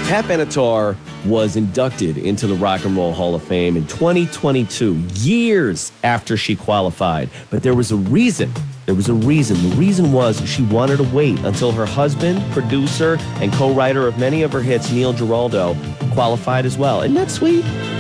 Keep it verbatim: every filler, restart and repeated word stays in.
Pat Benatar was inducted into the Rock and Roll Hall of Fame in twenty twenty-two, years after she qualified. But there was a reason. There was a reason. The reason was she wanted to wait until her husband, producer, and co-writer of many of her hits, Neil Giraldo, qualified as well. Isn't that sweet?